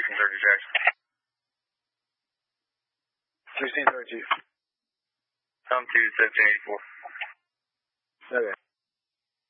from 30 Jackson. 1632. Come to 1784. Okay.